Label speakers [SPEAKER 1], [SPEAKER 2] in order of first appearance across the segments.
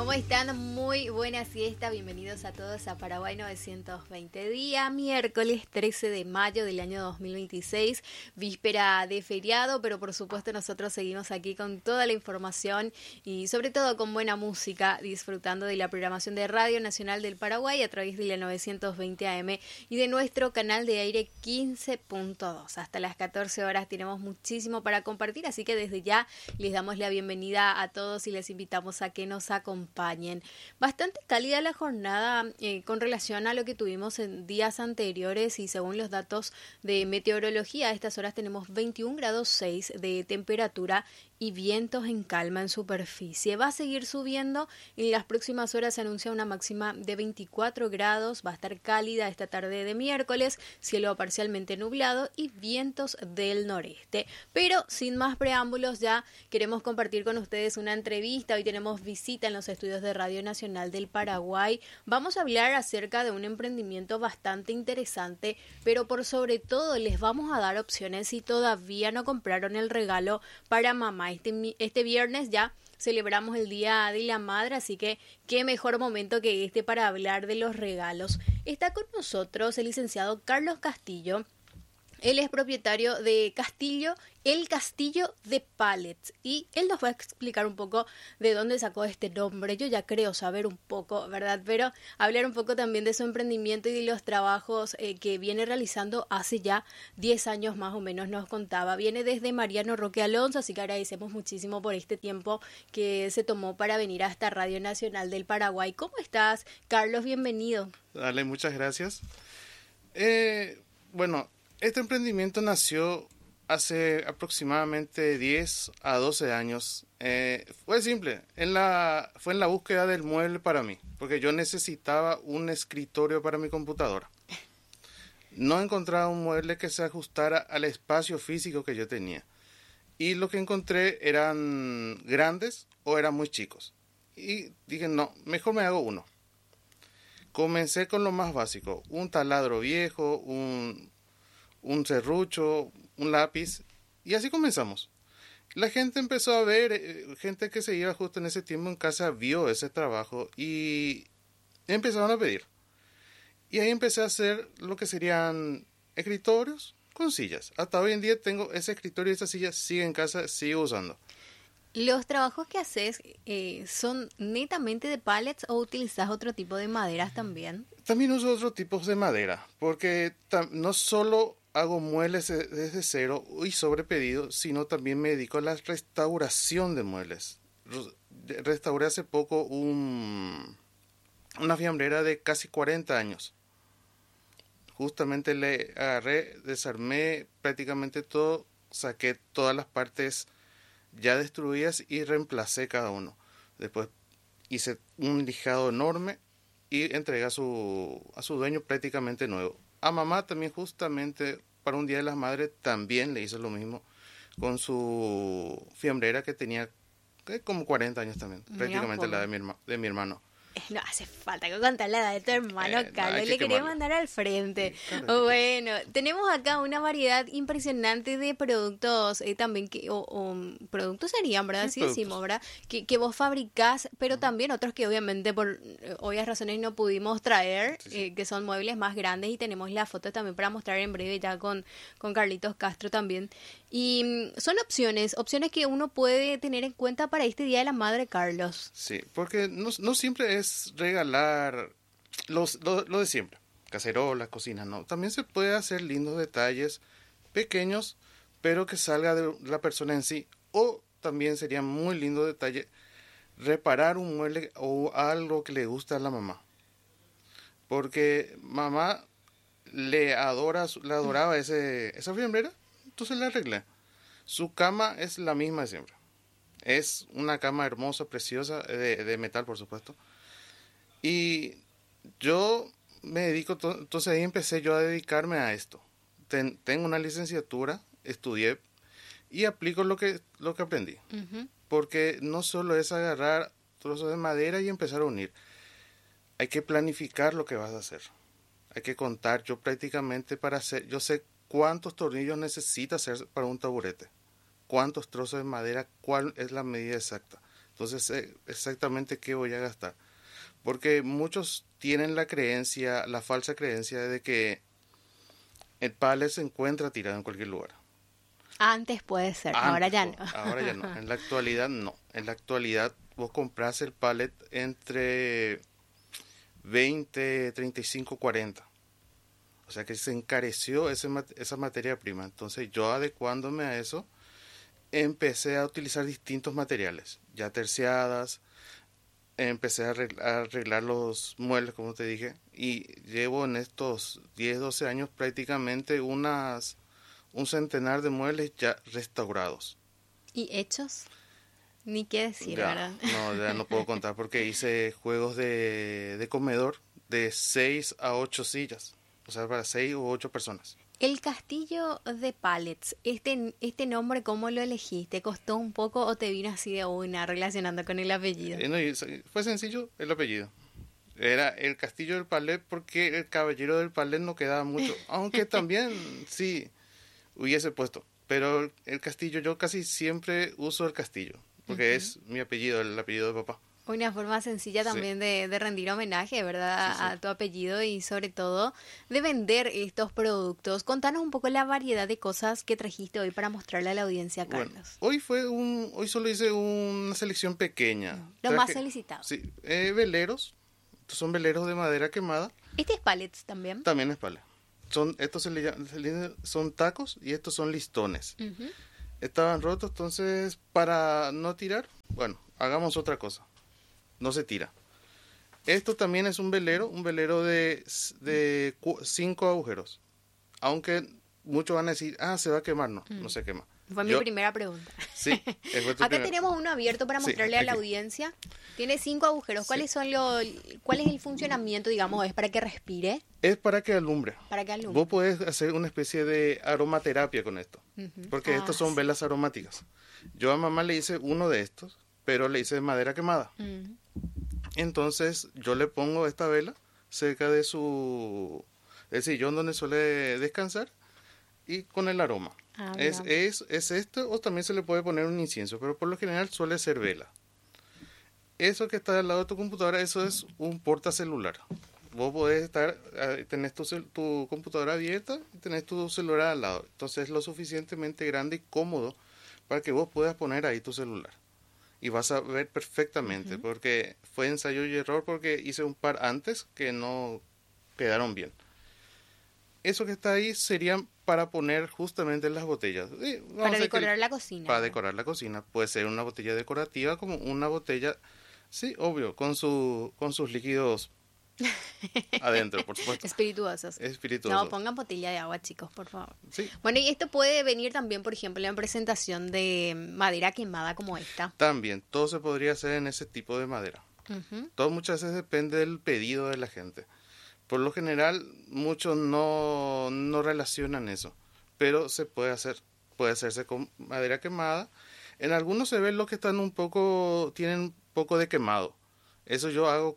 [SPEAKER 1] ¿Cómo están? Muy buena siesta, bienvenidos a todos a Paraguay 920, día miércoles 13 de mayo del año 2026, víspera de feriado, pero por supuesto nosotros seguimos aquí con toda la información y sobre todo con buena música, disfrutando de la programación de Radio Nacional del Paraguay a través de la 920 AM y de nuestro canal de aire 15.2. Hasta las 14 horas tenemos muchísimo para compartir, así que desde ya les damos la bienvenida a todos y les invitamos a que nos acompañen. Bastante cálida la jornada con relación a lo que tuvimos en días anteriores y según los datos de meteorología, a estas horas tenemos 21 grados 6 de temperatura y vientos en calma en superficie. Va a seguir subiendo, en las próximas horas se anuncia una máxima de 24 grados, va a estar cálida esta tarde de miércoles, cielo parcialmente nublado y vientos del noreste. Pero sin más preámbulos ya queremos compartir con ustedes una entrevista. Hoy tenemos visita en los estudios de Radio Nacional del Paraguay. Vamos a hablar acerca de un emprendimiento bastante interesante, pero por sobre todo les vamos a dar opciones si todavía no compraron el regalo para mamá. Este viernes ya celebramos el Día de la Madre, así que qué mejor momento que este para hablar de los regalos. Está con nosotros el licenciado Carlos Castillo. Él es propietario de El Castillo de Pallets y él nos va a explicar un poco de dónde sacó este nombre. Yo ya creo saber un poco, ¿verdad? Pero hablar un poco también de su emprendimiento y de los trabajos que viene realizando hace ya 10 años más o menos, nos contaba. Viene desde Mariano Roque Alonso, así que agradecemos muchísimo por este tiempo que se tomó para venir hasta Radio Nacional del Paraguay. ¿Cómo estás, Carlos? Bienvenido.
[SPEAKER 2] Dale, muchas gracias. Bueno, este emprendimiento nació hace aproximadamente 10 a 12 años. Fue simple, fue en la búsqueda del mueble para mí, porque yo necesitaba un escritorio para mi computadora. No encontraba un mueble que se ajustara al espacio físico que yo tenía. Y lo que encontré eran grandes o eran muy chicos. Y dije, no, mejor me hago uno. Comencé con lo más básico, un taladro viejo, un serrucho, un lápiz, y así comenzamos. La gente empezó a ver, gente que se iba justo en ese tiempo en casa vio ese trabajo y empezaron a pedir. Y ahí empecé a hacer lo que serían escritorios con sillas. Hasta hoy en día tengo ese escritorio y esa silla, sigue en casa, sigo usando.
[SPEAKER 1] ¿Los trabajos que haces son netamente de pallets o utilizas otro tipo de maderas también?
[SPEAKER 2] También uso otros tipos de madera, porque no solo hago muebles desde cero y sobre pedido, sino también me dedico a la restauración de muebles. Restauré hace poco una fiambrera de casi 40 años. Justamente le agarré, desarmé prácticamente todo, saqué todas las partes ya destruidas y reemplacé cada uno. Después hice un lijado enorme y entregué a su dueño prácticamente nuevo. A mamá también justamente para un Día de las Madres también le hice lo mismo con su fiambrera que tenía como 40 años también, prácticamente la de mi hermano.
[SPEAKER 1] No hace falta que contar la edad de tu hermano, Carlos, le quería mandar al frente.
[SPEAKER 2] Sí, claro.
[SPEAKER 1] Bueno, tenemos acá una variedad impresionante de productos, también productos serían, ¿verdad? Sí, decimos, ¿verdad? Que vos fabricás, pero también otros que obviamente por obvias razones no pudimos traer, sí. Que son muebles más grandes y tenemos la foto también para mostrar en breve ya con Carlitos Castro también. Y son opciones que uno puede tener en cuenta para este Día de la Madre, Carlos.
[SPEAKER 2] Sí, porque no siempre es regalar lo de siempre, cacerolas, cocinas, no. También se puede hacer lindos detalles pequeños, pero que salga de la persona en sí. O también sería muy lindo detalle reparar un mueble o algo que le gusta a la mamá. Porque mamá le adoraba esa fiambrera, entonces le arreglé. Su cama es la misma de siempre. Es una cama hermosa, preciosa, de metal, por supuesto. Y yo me dedico, entonces ahí empecé yo a dedicarme a esto. Tengo una licenciatura, estudié y aplico lo que aprendí. Uh-huh. Porque no solo es agarrar trozos de madera y empezar a unir. Hay que planificar lo que vas a hacer. Hay que contar. Yo prácticamente yo sé cuántos tornillos necesita hacer para un taburete. Cuántos trozos de madera, cuál es la medida exacta. Entonces sé exactamente qué voy a gastar. Porque muchos tienen la creencia, la falsa creencia de que el pallet se encuentra tirado en cualquier lugar.
[SPEAKER 1] Antes puede ser, ahora
[SPEAKER 2] Antes,
[SPEAKER 1] ya no.
[SPEAKER 2] ahora ya no. En la actualidad no. En la actualidad vos compras el pallet entre 20, 35, 40. O sea que se encareció esa materia prima. Entonces yo adecuándome a eso, empecé a utilizar distintos materiales, ya terciadas, empecé a arreglar los muebles, como te dije, y llevo en estos 10, 12 años prácticamente un centenar de muebles ya restaurados.
[SPEAKER 1] ¿Y hechos? Ni qué decir,
[SPEAKER 2] Ya,
[SPEAKER 1] ¿verdad?
[SPEAKER 2] no, ya no puedo contar porque hice juegos de comedor de 6 a 8 sillas, o sea, para 6 u 8 personas.
[SPEAKER 1] El castillo de Pallets, este nombre, ¿cómo lo elegiste? ¿Costó un poco o te vino así de una relacionando con el apellido?
[SPEAKER 2] No, fue sencillo el apellido. Era el Castillo del Palais porque el Caballero del Palais no quedaba mucho, aunque también sí hubiese puesto. Pero el castillo, yo casi siempre uso el castillo, porque es mi apellido, el apellido de papá.
[SPEAKER 1] Una forma sencilla
[SPEAKER 2] Sí,
[SPEAKER 1] también de rendir homenaje, ¿verdad?
[SPEAKER 2] sí, sí.
[SPEAKER 1] A tu apellido y sobre todo de vender estos productos. Contanos un poco la variedad de cosas que trajiste hoy para mostrarle a la audiencia,
[SPEAKER 2] Bueno,
[SPEAKER 1] Carlos.
[SPEAKER 2] hoy solo hice una selección pequeña.
[SPEAKER 1] Lo más solicitado.
[SPEAKER 2] Sí, veleros. Estos son veleros de madera quemada.
[SPEAKER 1] Este es Pallets también.
[SPEAKER 2] También es pala. Estos son tacos y estos son listones.
[SPEAKER 1] Ujú.
[SPEAKER 2] Estaban rotos, entonces para no tirar, bueno, hagamos otra cosa. No se tira. Esto también es un velero de 5 agujeros. Aunque muchos van a decir, se va a quemar. No, no se quema.
[SPEAKER 1] Fue mi primera pregunta.
[SPEAKER 2] Sí, fue tu
[SPEAKER 1] Acá
[SPEAKER 2] primera.
[SPEAKER 1] tenemos uno abierto para
[SPEAKER 2] Sí,
[SPEAKER 1] mostrarle a la
[SPEAKER 2] aquí.
[SPEAKER 1] audiencia. Tiene 5 agujeros. ¿Cuál es el funcionamiento, digamos? ¿Es para que respire?
[SPEAKER 2] Es para que alumbre.
[SPEAKER 1] ¿Para que alumbre?
[SPEAKER 2] Vos podés hacer una especie de aromaterapia con esto.
[SPEAKER 1] Ujú.
[SPEAKER 2] Porque estos son
[SPEAKER 1] Sí.
[SPEAKER 2] velas aromáticas. Yo a mamá le hice uno de estos, pero le hice de madera quemada.
[SPEAKER 1] Mm.
[SPEAKER 2] Entonces yo le pongo esta vela cerca de el sillón donde suele descansar y con el aroma.
[SPEAKER 1] Mira.
[SPEAKER 2] Es esto, o también se le puede poner un incienso, pero por lo general suele ser vela. Eso que está al lado de tu computadora, eso es un portacelular. Vos podés tenés tu computadora abierta y tenés tu celular al lado. Entonces es lo suficientemente grande y cómodo para que vos puedas poner ahí tu celular. Y vas a ver perfectamente, porque fue ensayo y error, porque hice un par antes que no quedaron bien. Eso que está ahí serían para poner justamente las botellas.
[SPEAKER 1] Para decorar la cocina.
[SPEAKER 2] Para decorar la cocina. Puede ser una botella decorativa como una botella, sí, obvio, con sus líquidos adentro, por supuesto.
[SPEAKER 1] Espirituosos.
[SPEAKER 2] Espirituosos.
[SPEAKER 1] No, pongan botella de agua, chicos, por favor.
[SPEAKER 2] Sí.
[SPEAKER 1] Bueno, y esto puede venir también, por ejemplo, en presentación de madera quemada como esta.
[SPEAKER 2] También, todo se podría hacer en ese tipo de madera.
[SPEAKER 1] Ujú.
[SPEAKER 2] Todo muchas veces depende del pedido de la gente. Por lo general, muchos no relacionan eso, pero se puede hacer. Puede hacerse con madera quemada. En algunos se ve los que tienen un poco de quemado. Eso yo hago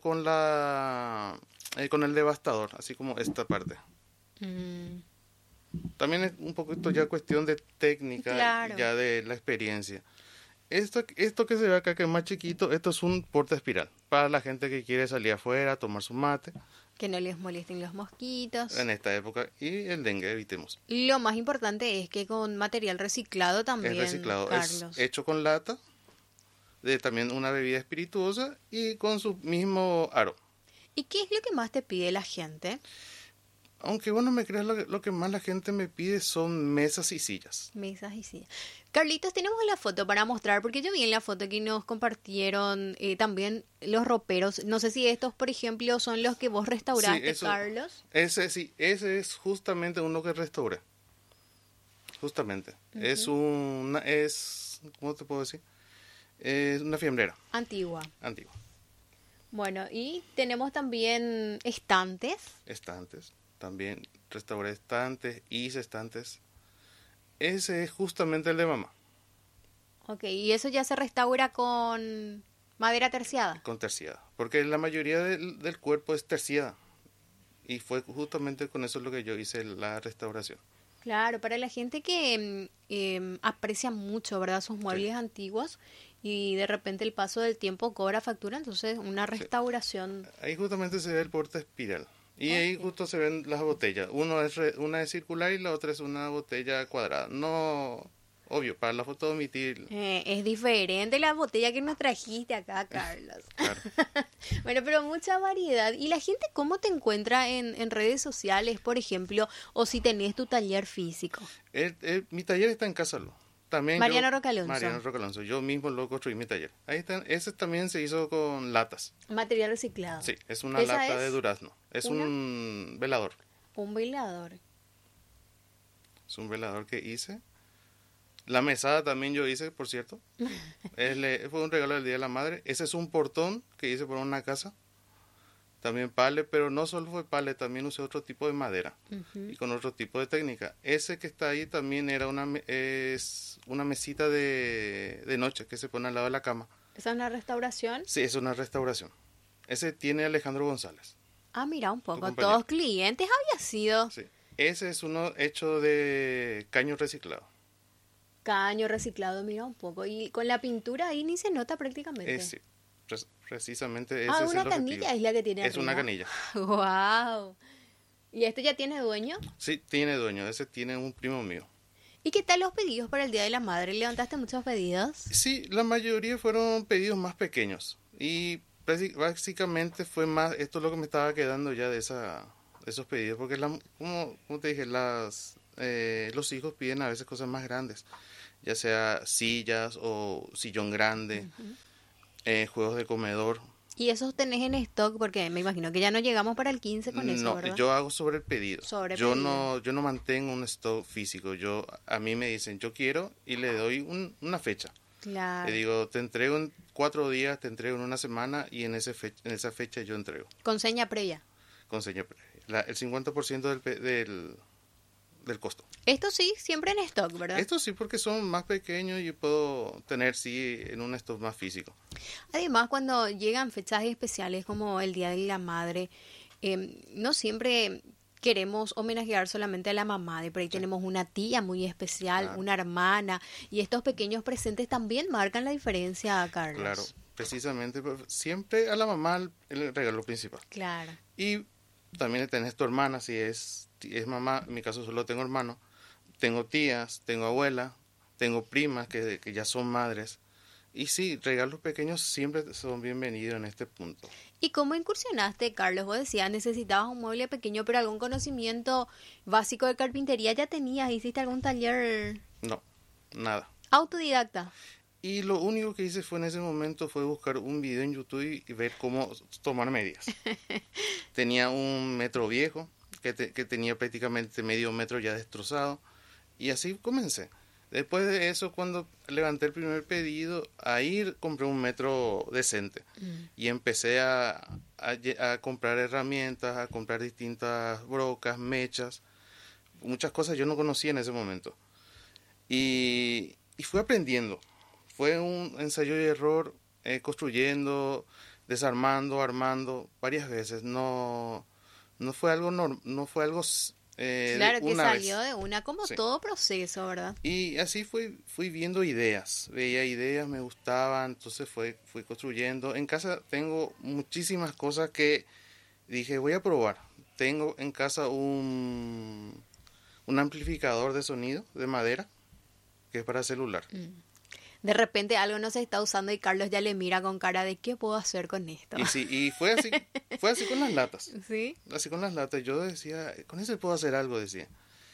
[SPEAKER 2] con el devastador, así como esta parte.
[SPEAKER 1] Mm.
[SPEAKER 2] También es un poquito ya cuestión de técnica,
[SPEAKER 1] Claro.
[SPEAKER 2] ya de la experiencia. Esto que se ve acá, que es más chiquito, esto es un porta espiral para la gente que quiere salir afuera a tomar su mate
[SPEAKER 1] Que no les molesten los mosquitos.
[SPEAKER 2] en esta época, y el dengue evitemos.
[SPEAKER 1] Lo más importante es que con material reciclado también,
[SPEAKER 2] Es reciclado,
[SPEAKER 1] Carlos.
[SPEAKER 2] es hecho con lata de también una bebida espirituosa y con su mismo aro.
[SPEAKER 1] ¿Y qué es lo que más te pide la gente?
[SPEAKER 2] Aunque vos no me creas, lo que más la gente me pide son mesas y sillas.
[SPEAKER 1] Mesas y sillas. Carlitos, tenemos la foto para mostrar, porque yo vi en la foto que nos compartieron también los roperos. No sé si estos, por ejemplo, son los que vos restauraste,
[SPEAKER 2] Sí, eso-
[SPEAKER 1] Carlos.
[SPEAKER 2] Ese es justamente uno que restauré. Justamente. ¿Cómo te puedo decir? Es una fiambrera
[SPEAKER 1] Antigua.
[SPEAKER 2] antigua.
[SPEAKER 1] Bueno, y tenemos también estantes.
[SPEAKER 2] Estantes. También restauré estantes, hice estantes. Ese es justamente el de mamá,
[SPEAKER 1] Ok, y eso ya se restaura con madera terciada.
[SPEAKER 2] con terciada. Porque la mayoría del cuerpo es terciada. Y fue justamente con eso lo que yo hice la restauración.
[SPEAKER 1] Claro, para la gente que aprecia mucho, ¿verdad? Sus muebles antiguos y de repente el paso del tiempo cobra factura, entonces una
[SPEAKER 2] Sí.
[SPEAKER 1] restauración.
[SPEAKER 2] Ahí justamente se ve el porte espiral. Y ahí
[SPEAKER 1] Ok.
[SPEAKER 2] justo se ven las botellas. Una es circular y la otra es una botella cuadrada. No, obvio, para la foto omitir,
[SPEAKER 1] Es diferente la botella que nos trajiste acá, Carlos.
[SPEAKER 2] claro.
[SPEAKER 1] Bueno, pero mucha variedad. ¿Y la gente cómo te encuentra en redes sociales, por ejemplo, o si tenés tu taller físico?
[SPEAKER 2] Mi taller está en Cásalo. También
[SPEAKER 1] Mariano
[SPEAKER 2] yo,
[SPEAKER 1] Rocalonso,
[SPEAKER 2] Mariano Rocalanzo, yo mismo lo construí mi taller. Ahí está, ese también se hizo con latas.
[SPEAKER 1] material reciclado.
[SPEAKER 2] Sí, es una
[SPEAKER 1] ¿Esa
[SPEAKER 2] lata de
[SPEAKER 1] es
[SPEAKER 2] durazno. Es
[SPEAKER 1] una?
[SPEAKER 2] un velador.
[SPEAKER 1] Un velador.
[SPEAKER 2] Es un velador que hice. La mesada también yo hice, por cierto. Fue un regalo del Día de la Madre. Ese es un portón que hice por una casa. También pale, pero no solo fue pale, también usé otro tipo de madera
[SPEAKER 1] Ujú.
[SPEAKER 2] y con otro tipo de técnica. Ese que está ahí también era es una mesita de noche que se pone al lado de la cama.
[SPEAKER 1] ¿Esa es una restauración?
[SPEAKER 2] Sí, es una restauración. Ese tiene Alejandro González,
[SPEAKER 1] Ah, mira un
[SPEAKER 2] tu
[SPEAKER 1] poco.
[SPEAKER 2] compañero.
[SPEAKER 1] Todos clientes había sido.
[SPEAKER 2] Sí. Ese es uno hecho de caño reciclado.
[SPEAKER 1] Caño reciclado, mira un poco. Y con la pintura ahí ni se nota prácticamente.
[SPEAKER 2] Sí, precisamente ese
[SPEAKER 1] Ah,
[SPEAKER 2] es
[SPEAKER 1] una
[SPEAKER 2] el objetivo.
[SPEAKER 1] canilla es la que tiene
[SPEAKER 2] Es una
[SPEAKER 1] arriba.
[SPEAKER 2] canilla.
[SPEAKER 1] Wow. ¿Y esto ya tiene dueño?
[SPEAKER 2] Sí, tiene dueño. Ese tiene un primo mío.
[SPEAKER 1] ¿Y qué tal los pedidos para el Día de la Madre? ¿Levantaste muchos pedidos?
[SPEAKER 2] Sí, la mayoría fueron pedidos más pequeños y básicamente fue más, esto es lo que me estaba quedando ya de esos pedidos, porque como te dije, los hijos piden a veces cosas más grandes, ya sea sillas o sillón grande, juegos de comedor.
[SPEAKER 1] ¿Y esos tenés en stock? Porque me imagino que ya no llegamos para el 15 con eso,
[SPEAKER 2] No,
[SPEAKER 1] ¿verdad?
[SPEAKER 2] yo hago sobre pedido.
[SPEAKER 1] Sobre
[SPEAKER 2] Yo
[SPEAKER 1] pedido.
[SPEAKER 2] no, yo no mantengo un stock físico. A mí me dicen, yo quiero y le doy una fecha. Le
[SPEAKER 1] Claro.
[SPEAKER 2] digo, te entrego en 4 días, te entrego en una semana y en esa fecha yo entrego.
[SPEAKER 1] Con seña previa.
[SPEAKER 2] Con seña previa. El 50% del costo.
[SPEAKER 1] Esto sí, siempre en stock, ¿verdad?
[SPEAKER 2] Esto sí porque son más pequeños y puedo tener sí en un stock más físico.
[SPEAKER 1] Además, cuando llegan fechas especiales como el Día de la Madre, no siempre queremos homenajear solamente a la mamá, de por ahí
[SPEAKER 2] Sí,
[SPEAKER 1] tenemos una tía muy especial,
[SPEAKER 2] claro,
[SPEAKER 1] una hermana, y estos pequeños presentes también marcan la diferencia,
[SPEAKER 2] claro.
[SPEAKER 1] Carlos.
[SPEAKER 2] Precisamente, pues, siempre a la mamá el regalo principal.
[SPEAKER 1] Claro.
[SPEAKER 2] Y también tenés tu hermana, si es mamá, en mi caso solo tengo hermano. Tengo tías, tengo abuela, tengo primas que ya son madres. Y sí, regalos pequeños siempre son bienvenidos en este punto.
[SPEAKER 1] ¿Y cómo incursionaste, Carlos? Vos decías, necesitabas un mueble pequeño, pero algún conocimiento básico de carpintería ya tenías, hiciste algún taller
[SPEAKER 2] No, nada.
[SPEAKER 1] autodidacta.
[SPEAKER 2] Y lo único que hice fue en ese momento fue buscar un video en YouTube y ver cómo tomar medidas. Tenía un metro viejo que tenía prácticamente medio metro ya destrozado y así comencé. Después de eso, cuando levanté el primer pedido, ahí compré un metro decente y empecé a comprar herramientas, a comprar distintas brocas, mechas, muchas cosas yo no conocía en ese momento. Y fui aprendiendo. Fue un ensayo y error, construyendo, desarmando, armando varias veces. No fue algo no fue algo de
[SPEAKER 1] Claro que
[SPEAKER 2] una
[SPEAKER 1] salió
[SPEAKER 2] vez.
[SPEAKER 1] de una, como
[SPEAKER 2] Sí.
[SPEAKER 1] todo proceso, ¿verdad?
[SPEAKER 2] Y así fui viendo ideas, veía ideas, me gustaban, entonces fui construyendo. En casa tengo muchísimas cosas que dije, voy a probar. Tengo en casa un amplificador de sonido de madera que es para celular.
[SPEAKER 1] De repente algo no se está usando y Carlos ya le mira con cara de ¿qué puedo hacer con esto?
[SPEAKER 2] Y sí, y fue así con las latas.
[SPEAKER 1] ¿Sí?
[SPEAKER 2] Así con las latas. Yo decía, con eso puedo hacer algo, decía.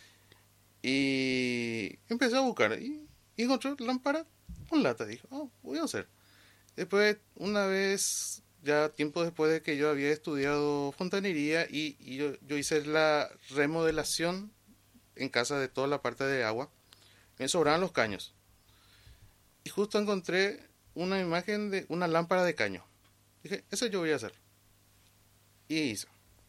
[SPEAKER 2] Y empecé a buscar y encontré lámpara con lata. Dije, oh, voy a hacer. Después, una vez, ya tiempo después de que yo había estudiado fontanería y yo hice la remodelación en casa de toda la parte de agua, me sobraban los caños. Y justo encontré una imagen de una lámpara de caño. Dije, eso yo voy a hacer. Y hice.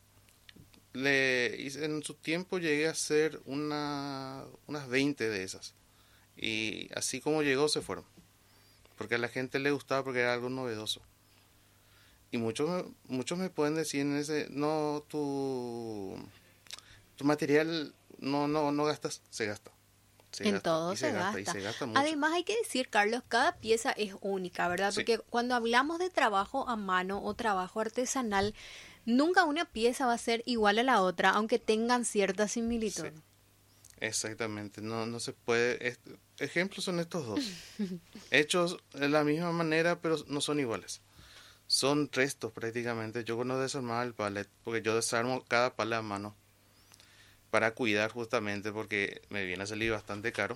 [SPEAKER 2] En su tiempo llegué a hacer unas 20 de esas. Y así como llegó, se fueron. Porque a la gente le gustaba porque era algo novedoso. Y muchos me pueden decir en ese, no, tu material no gastas, se gasta. Se
[SPEAKER 1] En
[SPEAKER 2] gasta,
[SPEAKER 1] todo
[SPEAKER 2] y
[SPEAKER 1] se
[SPEAKER 2] y
[SPEAKER 1] gasta.
[SPEAKER 2] se gasta mucho.
[SPEAKER 1] Además, hay que decir, Carlos, cada pieza es única, ¿verdad?
[SPEAKER 2] Sí,
[SPEAKER 1] Porque cuando hablamos de trabajo a mano o trabajo artesanal, nunca una pieza va a ser igual a la otra, aunque tengan cierta
[SPEAKER 2] sí,
[SPEAKER 1] similitud.
[SPEAKER 2] exactamente. No, no se puede. Ejemplos son estos dos. Hechos de la misma manera, pero no son iguales. Son restos prácticamente. Yo cuando desarmaba el palet, porque yo desarmo cada palet a mano para cuidar justamente porque me viene a salir bastante caro.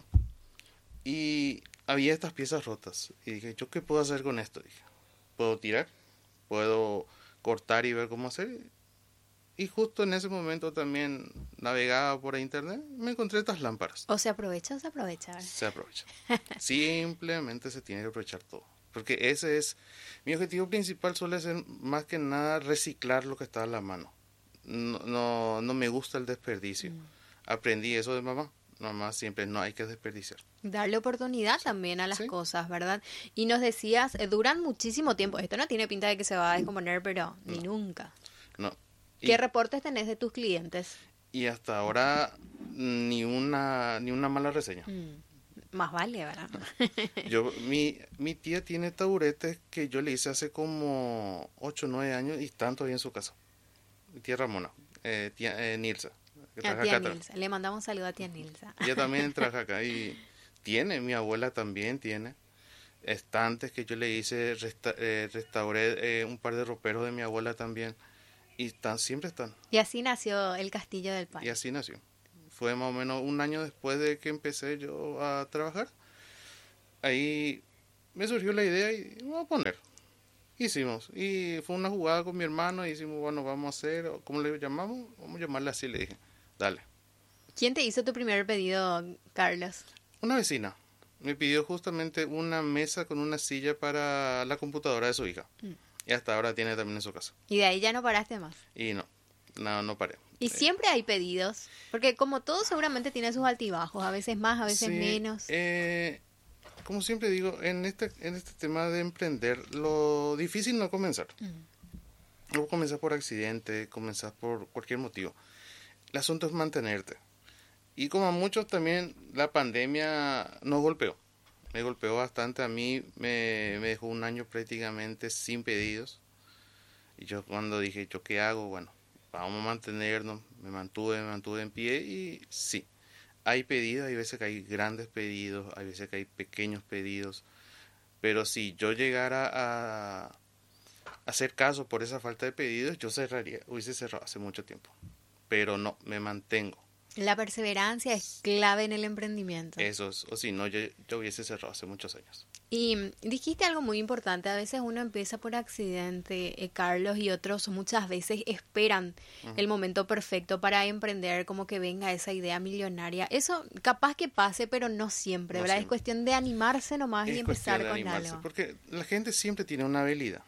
[SPEAKER 2] Y había estas piezas rotas. Y dije, ¿yo qué puedo hacer con esto? Dije, ¿puedo tirar? ¿Puedo cortar y ver cómo hacer? Y justo en ese momento también navegaba por internet, me encontré estas lámparas.
[SPEAKER 1] O se aprovecha o se aprovecha, ¿verdad?
[SPEAKER 2] Se aprovecha. Simplemente se tiene que aprovechar todo. Porque ese es mi objetivo principal, suele ser más que nada reciclar lo que está a la mano. No, no, no me gusta el desperdicio. Aprendí eso de mamá. Mamá siempre no hay que desperdiciar.
[SPEAKER 1] Darle oportunidad
[SPEAKER 2] Sí,
[SPEAKER 1] también a las
[SPEAKER 2] sí,
[SPEAKER 1] cosas, ¿verdad? Y nos decías, duran muchísimo tiempo. Esto no tiene pinta de que se va a descomponer, pero ni
[SPEAKER 2] no,
[SPEAKER 1] nunca.
[SPEAKER 2] no.
[SPEAKER 1] ¿Qué
[SPEAKER 2] Y,
[SPEAKER 1] reportes tenés de tus clientes?
[SPEAKER 2] y hasta ahora ni una mala reseña.
[SPEAKER 1] Más vale, ¿verdad?
[SPEAKER 2] Mi tía tiene taburetes que yo le hice hace como 8 o 9 años y están todavía en su casa. Mi tía Ramona, tía Nilsa, que
[SPEAKER 1] A
[SPEAKER 2] trabaja
[SPEAKER 1] tía
[SPEAKER 2] acá también.
[SPEAKER 1] Nilsa. Le mandamos un saludo a tía Nilsa.
[SPEAKER 2] Ella también trabaja acá y mi abuela también tiene estantes que yo le hice, restauré un par de roperos de mi abuela también y siempre están.
[SPEAKER 1] Y así nació el Castillo del
[SPEAKER 2] Y
[SPEAKER 1] Pan.
[SPEAKER 2] así nació. Fue más o menos un año después de que empecé yo a trabajar. Ahí me surgió la idea y vamos a poner. Hicimos. Y fue una jugada con mi hermano y hicimos, bueno, vamos a hacer, ¿cómo le llamamos? Vamos a llamarle así, le dije. Dale.
[SPEAKER 1] ¿Quién te hizo tu primer pedido, Carlos?
[SPEAKER 2] Una vecina me pidió justamente una mesa con una silla para la computadora de su hija. Y hasta ahora tiene también en su casa.
[SPEAKER 1] Y de ahí ya no paraste más.
[SPEAKER 2] Y no paré.
[SPEAKER 1] Y siempre hay pedidos, porque como todo seguramente tiene sus altibajos, a veces más, a veces
[SPEAKER 2] Sí,
[SPEAKER 1] menos.
[SPEAKER 2] como siempre digo, en este tema de emprender, lo difícil no es comenzar. No comenzar por accidente, comenzar por cualquier motivo. El asunto es mantenerte. Y como a muchos también la pandemia nos golpeó. Me golpeó bastante a mí, me dejó un año prácticamente sin pedidos. Y yo cuando dije, ¿yo qué hago? Bueno, vamos a mantenernos. Me mantuve en pie y sí. Hay pedidos, hay veces que hay grandes pedidos, hay veces que hay pequeños pedidos. Pero si yo llegara a hacer caso por esa falta de pedidos, yo hubiese cerrado hace mucho tiempo. Pero no, me mantengo.
[SPEAKER 1] La perseverancia es clave en el emprendimiento.
[SPEAKER 2] Eso es, o si no, yo hubiese cerrado hace muchos años.
[SPEAKER 1] Y dijiste algo muy importante, a veces uno empieza por accidente, Carlos, y otros muchas veces esperan el momento perfecto para emprender, como que venga esa idea millonaria. Eso capaz que pase, pero no siempre,
[SPEAKER 2] No
[SPEAKER 1] ¿verdad? Es
[SPEAKER 2] siempre.
[SPEAKER 1] cuestión de animarse nomás y
[SPEAKER 2] Es cuestión
[SPEAKER 1] empezar
[SPEAKER 2] de
[SPEAKER 1] con
[SPEAKER 2] animarse,
[SPEAKER 1] algo.
[SPEAKER 2] porque la gente siempre tiene una habilidad.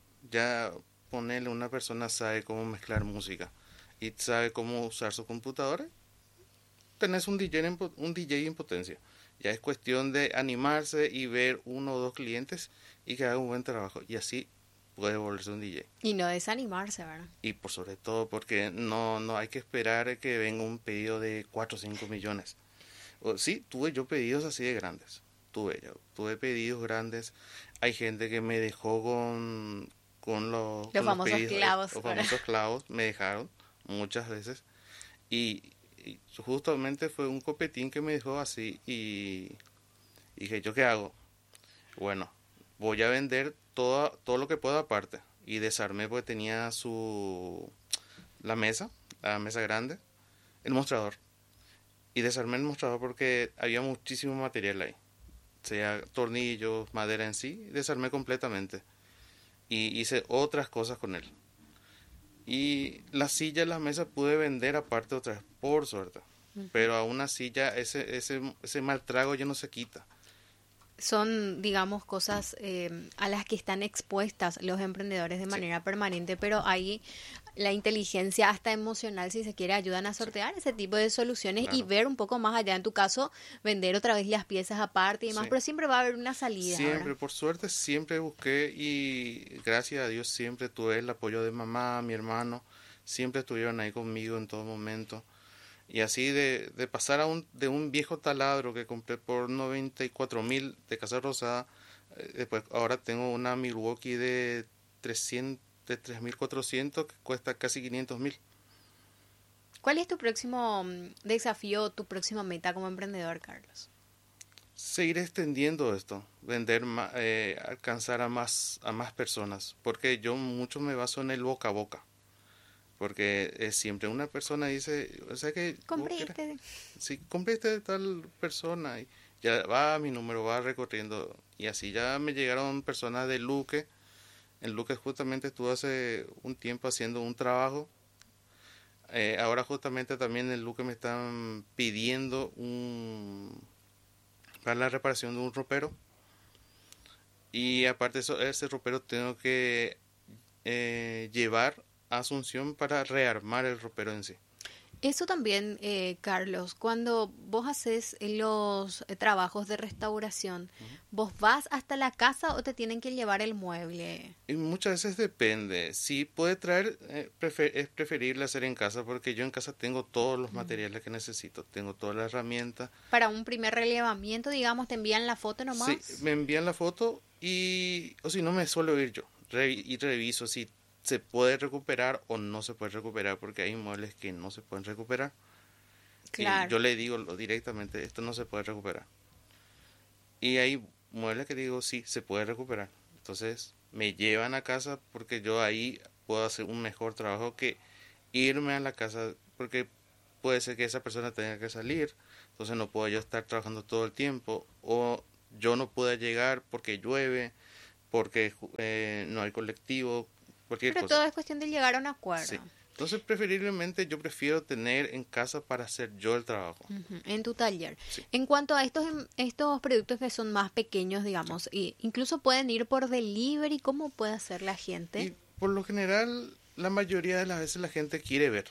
[SPEAKER 2] Ya ponerle una persona sabe cómo mezclar música y sabe cómo usar su computadora, tenés un DJ en potencia. Ya es cuestión de animarse y ver uno o dos clientes y que haga un buen trabajo. Y así puede volverse un DJ.
[SPEAKER 1] Y no desanimarse, ¿verdad?
[SPEAKER 2] Y por sobre todo porque no hay que esperar a que venga un pedido de 4 o 5 millones. Sí, tuve yo pedidos así de grandes. Tuve pedidos grandes. Hay gente que me dejó con
[SPEAKER 1] Los
[SPEAKER 2] los
[SPEAKER 1] famosos
[SPEAKER 2] pedidos,
[SPEAKER 1] clavos.
[SPEAKER 2] los
[SPEAKER 1] ¿Verdad?
[SPEAKER 2] famosos clavos, me dejaron muchas veces. Y justamente fue un copetín que me dejó así y dije, ¿yo qué hago? Bueno, voy a vender todo lo que pueda aparte. Y desarmé porque tenía la mesa grande, el mostrador. Y desarmé el mostrador porque había muchísimo material ahí. Sea tornillos, madera en sí, desarmé completamente. Y hice otras cosas con él. Y la silla y la mesa pude vender aparte otra vez, por suerte. Pero aún así ya ese mal trago ya no se quita.
[SPEAKER 1] Son, digamos, cosas a las que están expuestas los emprendedores de
[SPEAKER 2] Sí,
[SPEAKER 1] manera permanente, pero ahí la inteligencia hasta emocional, si se quiere, ayudan a
[SPEAKER 2] sí,
[SPEAKER 1] sortear ese tipo de soluciones y
[SPEAKER 2] claro.
[SPEAKER 1] ver un poco más allá. En tu caso, vender otra vez las piezas aparte y demás,
[SPEAKER 2] Sí.
[SPEAKER 1] pero siempre va a haber una salida,
[SPEAKER 2] Siempre,
[SPEAKER 1] ¿verdad?
[SPEAKER 2] por suerte, siempre busqué y gracias a Dios siempre tuve el apoyo de mamá, mi hermano. Siempre estuvieron ahí conmigo en todo momento. Y así de pasar de un viejo taladro que compré por 94.000 de Casa Rosada, después ahora tengo una Milwaukee de 3.400 que cuesta casi 500.000.
[SPEAKER 1] ¿Cuál es tu próximo desafío, tu próxima meta como emprendedor, Carlos?
[SPEAKER 2] Seguir extendiendo esto, vender, alcanzar a más personas, porque yo mucho me baso en el boca a boca, porque siempre una persona dice, o sea que
[SPEAKER 1] Compré este.
[SPEAKER 2] si compré este de tal persona, y ya va mi número, va recorriendo, y así ya me llegaron personas de Luque. En Luque justamente estuve hace un tiempo haciendo un trabajo. Ahora justamente también en Luque me están pidiendo para la reparación de un ropero. Y aparte de eso, ese ropero tengo que llevar a Asunción para rearmar el ropero en sí.
[SPEAKER 1] Eso también, Carlos, cuando vos haces los trabajos de restauración, ¿vos vas hasta la casa o te tienen que llevar el mueble?
[SPEAKER 2] Y muchas veces depende. Si puede traer, es preferible hacer en casa porque yo en casa tengo todos los materiales que necesito, tengo todas las herramientas.
[SPEAKER 1] Para un primer relevamiento, digamos, te envían la foto nomás.
[SPEAKER 2] Sí, me envían la foto o si no me suelo ir yo y reviso si se puede recuperar o no se puede recuperar porque hay muebles que no se pueden recuperar.
[SPEAKER 1] Claro.
[SPEAKER 2] Y yo le digo directamente, esto no se puede recuperar. Y hay muebles que digo, sí, se puede recuperar. Entonces me llevan a casa porque yo ahí puedo hacer un mejor trabajo que irme a la casa porque puede ser que esa persona tenga que salir, entonces no puedo yo estar trabajando todo el tiempo o yo no pueda llegar porque llueve, porque no hay colectivo, cualquier
[SPEAKER 1] Pero
[SPEAKER 2] cosa.
[SPEAKER 1] todo es cuestión de llegar a un acuerdo.
[SPEAKER 2] Sí. Entonces preferiblemente yo prefiero tener en casa para hacer yo el trabajo.
[SPEAKER 1] En tu taller.
[SPEAKER 2] Sí.
[SPEAKER 1] En cuanto a estos productos que son más pequeños, digamos, y incluso pueden ir por delivery, ¿cómo puede hacer la gente?
[SPEAKER 2] Y por lo general, la mayoría de las veces la gente quiere ver.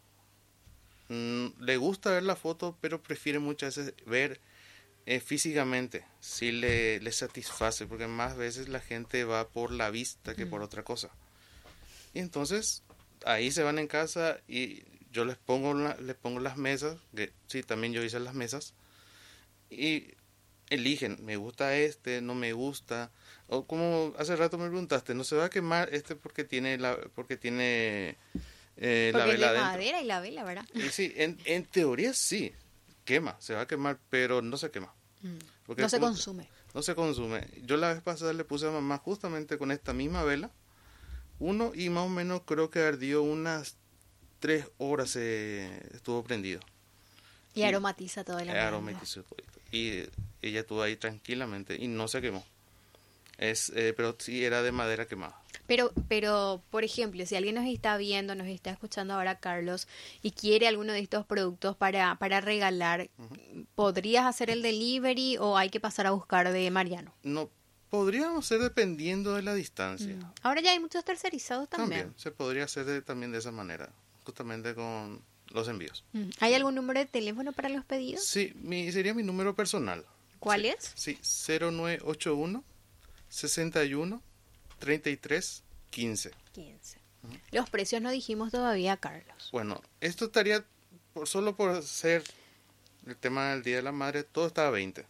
[SPEAKER 2] Le gusta ver la foto, pero prefiere muchas veces ver físicamente, si le satisface, porque más veces la gente va por la vista que por otra cosa. Y entonces, ahí se van en casa y yo les pongo las mesas, que sí, también yo hice las mesas, y eligen, me gusta este, no me gusta, o como hace rato me preguntaste, no se va a quemar este porque tiene la
[SPEAKER 1] Porque
[SPEAKER 2] vela
[SPEAKER 1] es de
[SPEAKER 2] adentro.
[SPEAKER 1] madera y la vela, ¿verdad?
[SPEAKER 2] Y sí, en teoría sí, quema, se va a quemar, pero no se quema. Porque
[SPEAKER 1] No se consume.
[SPEAKER 2] No se consume. Yo la vez pasada le puse a mamá justamente con esta misma vela, y más o menos creo que ardió unas 3 horas, estuvo prendido.
[SPEAKER 1] Y aromatiza todo el ambiente.
[SPEAKER 2] Aromatizó todo. Y ella estuvo ahí tranquilamente y no se quemó. Pero sí era de madera quemada.
[SPEAKER 1] Pero, por ejemplo, si alguien nos está viendo, nos está escuchando ahora, Carlos, y quiere alguno de estos productos para regalar, ¿podrías hacer el delivery o hay que pasar a buscar de Mariano?
[SPEAKER 2] No, podríamos hacer dependiendo de la distancia.
[SPEAKER 1] Ahora ya hay muchos tercerizados también.
[SPEAKER 2] Se podría hacer también de esa manera, justamente con los envíos.
[SPEAKER 1] ¿Hay algún número de teléfono para los pedidos?
[SPEAKER 2] Sí, sería mi número personal.
[SPEAKER 1] ¿Cuál
[SPEAKER 2] sí,
[SPEAKER 1] es?
[SPEAKER 2] Sí, 0981 61 33 15.
[SPEAKER 1] 15. Los precios no dijimos todavía, Carlos.
[SPEAKER 2] Bueno, esto estaría, solo por ser el tema del Día de la Madre, todo está a 20.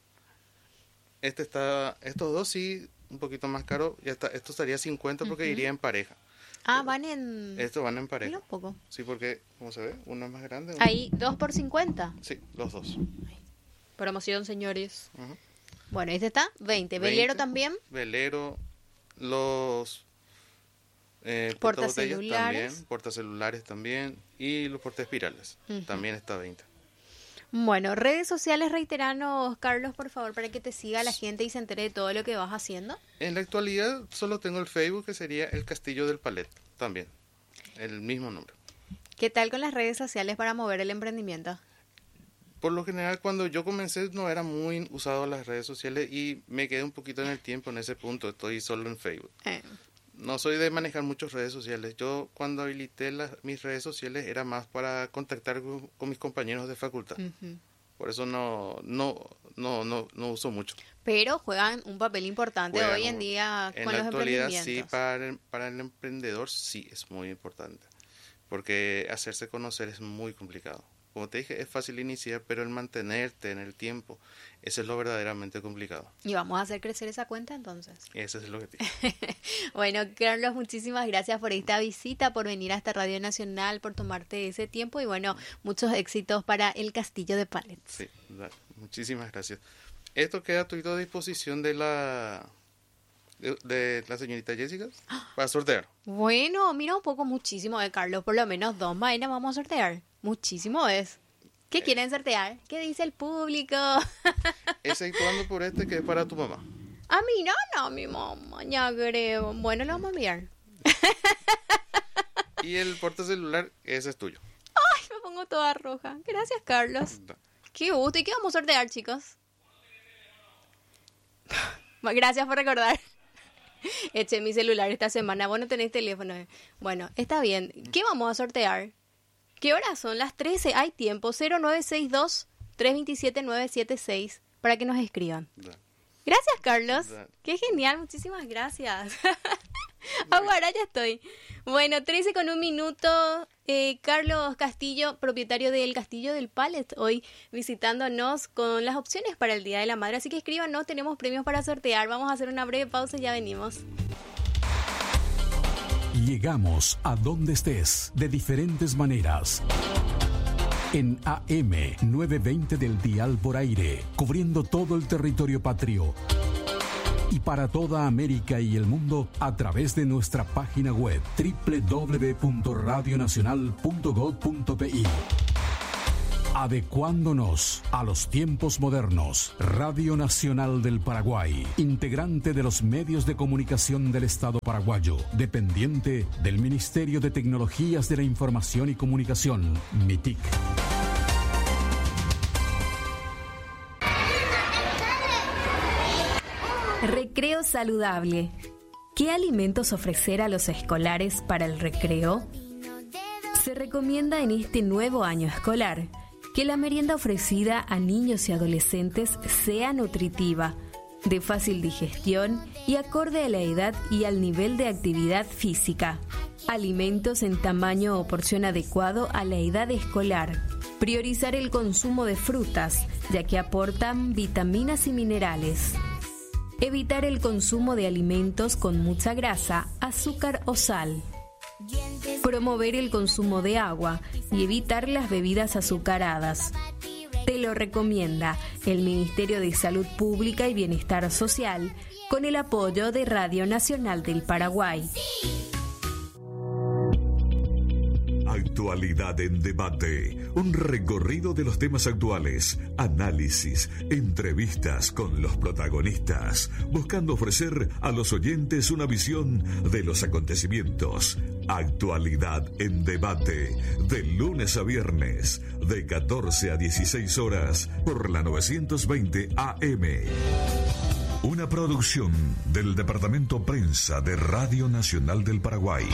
[SPEAKER 2] Estos dos sí, un poquito más caro, esto estaría a 50 porque iría en pareja.
[SPEAKER 1] Van en...
[SPEAKER 2] Estos van en pareja.
[SPEAKER 1] Mira un poco.
[SPEAKER 2] Sí, porque, como se ve, uno es más grande.
[SPEAKER 1] Ahí, 2 por 50.
[SPEAKER 2] Sí, los dos.
[SPEAKER 1] Promoción, señores. Bueno, este está 20. ¿Velero también?
[SPEAKER 2] Velero, los
[SPEAKER 1] portacelulares
[SPEAKER 2] también, portacelulares también, y los portaespirales también está 20.
[SPEAKER 1] Bueno, redes sociales, reiteranos, Carlos, por favor, para que te siga la gente y se entere de todo lo que vas haciendo.
[SPEAKER 2] En la actualidad solo tengo el Facebook, que sería El Castillo del Palet, también, el mismo nombre.
[SPEAKER 1] ¿Qué tal con las redes sociales para mover el emprendimiento?
[SPEAKER 2] Por lo general, cuando yo comencé no era muy usado las redes sociales y me quedé un poquito en el tiempo en ese punto, estoy solo en Facebook. No soy de manejar muchas redes sociales. Yo cuando habilité mis redes sociales era más para contactar con mis compañeros de facultad. Por eso no uso mucho.
[SPEAKER 1] Pero juegan un papel importante hoy en día con los
[SPEAKER 2] emprendimientos.
[SPEAKER 1] En la
[SPEAKER 2] actualidad sí, para el emprendedor sí es muy importante. Porque hacerse conocer es muy complicado. como te dije, es fácil iniciar, pero el mantenerte en el tiempo, eso es lo verdaderamente complicado.
[SPEAKER 1] Y vamos a hacer crecer esa cuenta entonces.
[SPEAKER 2] Ese es el objetivo.
[SPEAKER 1] Bueno, Carlos, muchísimas gracias por esta visita, por venir hasta Radio Nacional, por tomarte ese tiempo y bueno, muchos éxitos para el Castillo de Pallets.
[SPEAKER 2] Sí, muchísimas gracias. Esto queda a tu disposición de la señorita Jessica para sortear.
[SPEAKER 1] Bueno, mira un poco muchísimo de Carlos, por lo menos 2 vainas vamos a sortear. Muchísimo es. ¿Qué quieren sortear? ¿Qué dice el público?
[SPEAKER 2] Exceptuando por este que es para tu mamá.
[SPEAKER 1] Ah, mira, no, mi mamá, ya creo. Bueno, lo vamos a enviar.
[SPEAKER 2] Y el portacelular, ese es tuyo.
[SPEAKER 1] Ay, me pongo toda roja. Gracias, Carlos. Qué gusto. ¿Y qué vamos a sortear, chicos? Gracias por recordar. Eché mi celular esta semana. Vos no tenés teléfono. Bueno, está bien. ¿Qué vamos a sortear? ¿Qué horas son? Las 13. Hay tiempo. 0962-327-976 para que nos escriban. Gracias, Carlos. Qué genial. Muchísimas gracias. Ahora ya estoy. Bueno, 13:01. Carlos Castillo, propietario del Castillo del Pallet, hoy visitándonos con las opciones para el Día de la Madre. Así que escríbanos, tenemos premios para sortear. Vamos a hacer una breve pausa y ya venimos.
[SPEAKER 3] Llegamos a donde estés de diferentes maneras. En AM 920 del dial por aire, cubriendo todo el territorio patrio. Y para toda América y el mundo a través de nuestra página web www.radionacional.gov.pi. Adecuándonos a los tiempos modernos. Radio Nacional del Paraguay, integrante de los medios de comunicación del Estado paraguayo, dependiente del Ministerio de Tecnologías de la Información y Comunicación, MITIC.
[SPEAKER 4] Recreo saludable. ¿Qué alimentos ofrecer a los escolares para el recreo? Se recomienda en este nuevo año escolar que la merienda ofrecida a niños y adolescentes sea nutritiva, de fácil digestión y acorde a la edad y al nivel de actividad física. Alimentos en tamaño o porción adecuado a la edad escolar. Priorizar el consumo de frutas, ya que aportan vitaminas y minerales. Evitar el consumo de alimentos con mucha grasa, azúcar o sal. Promover el consumo de agua y evitar las bebidas azucaradas. Te lo recomienda el Ministerio de Salud Pública y Bienestar Social con el apoyo de Radio Nacional del Paraguay.
[SPEAKER 5] Actualidad en debate, un recorrido de los temas actuales, análisis, entrevistas con los protagonistas, buscando ofrecer a los oyentes una visión de los acontecimientos. Actualidad en debate, de lunes a viernes, de 14 a 16 horas, por la 920 AM. Una producción del Departamento Prensa de Radio Nacional del Paraguay.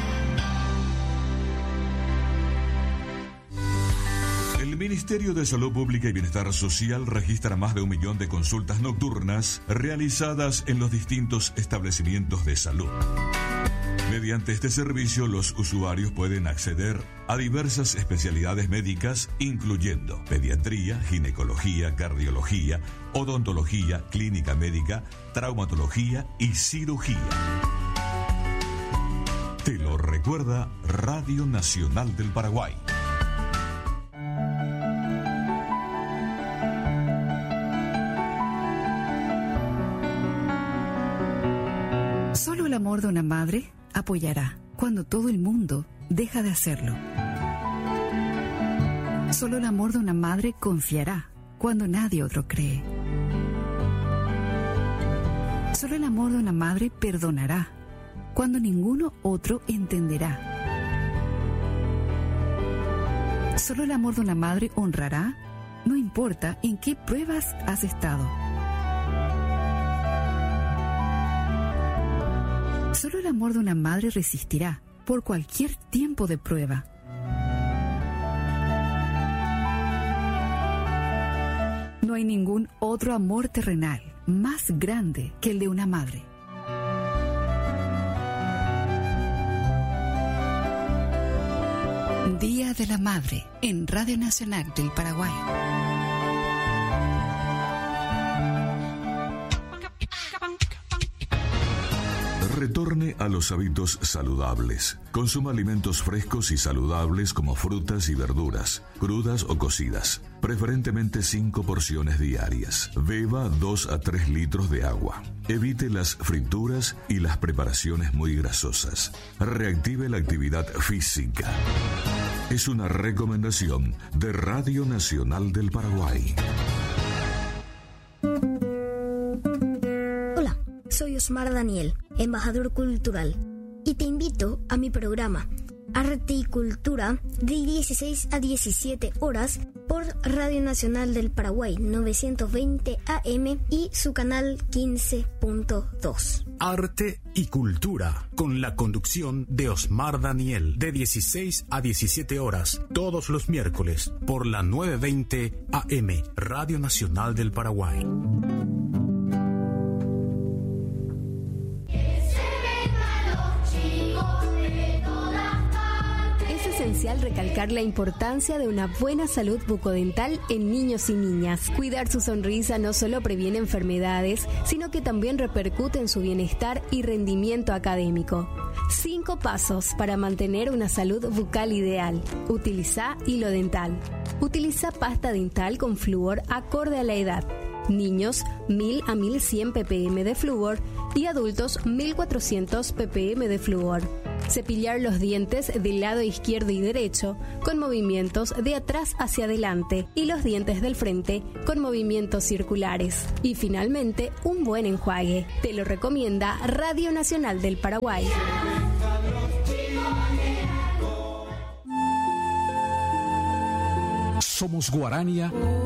[SPEAKER 5] El Ministerio de Salud Pública y Bienestar Social registra más de 1 millón de consultas nocturnas realizadas en los distintos establecimientos de salud. Mediante este servicio, los usuarios pueden acceder a diversas especialidades médicas, incluyendo pediatría, ginecología, cardiología, odontología, clínica médica, traumatología y cirugía. Te lo recuerda Radio Nacional del Paraguay.
[SPEAKER 6] Solo el amor de una madre apoyará cuando todo el mundo deja de hacerlo. Solo el amor de una madre confiará cuando nadie otro cree. Solo el amor de una madre perdonará cuando ninguno otro entenderá. Solo el amor de una madre honrará, no importa en qué pruebas has estado. Solo el amor de una madre resistirá por cualquier tiempo de prueba. No hay ningún otro amor terrenal más grande que el de una madre. Día de la Madre en Radio Nacional del Paraguay.
[SPEAKER 5] Retorne a los hábitos saludables. Consuma alimentos frescos y saludables como frutas y verduras, crudas o cocidas. Preferentemente 5 porciones diarias. Beba 2 a 3 litros de agua. Evite las frituras y las preparaciones muy grasosas. Reactive la actividad física. Es una recomendación de Radio Nacional del Paraguay.
[SPEAKER 7] Hola, soy Osmar Daniel, embajador cultural, y te invito a mi programa Arte y Cultura de 16 a 17 horas por Radio Nacional del Paraguay 920 AM y su canal 15.2.
[SPEAKER 8] Arte y Cultura, con la conducción de Osmar Daniel, de 16 a 17 horas, todos los miércoles, por la 920 AM, Radio Nacional del Paraguay.
[SPEAKER 4] Es esencial recalcar la importancia de una buena salud bucodental en niños y niñas. Cuidar su sonrisa no solo previene enfermedades, sino que también repercute en su bienestar y rendimiento académico. 5 pasos para mantener una salud bucal ideal. Utiliza hilo dental. Utiliza pasta dental con flúor acorde a la edad. Niños, 1000 a 1100 ppm de flúor y adultos, 1400 ppm de flúor. Cepillar los dientes del lado izquierdo y derecho con movimientos de atrás hacia adelante y los dientes del frente con movimientos circulares. Y finalmente, un buen enjuague. Te lo recomienda Radio Nacional del Paraguay.
[SPEAKER 3] Somos Guarania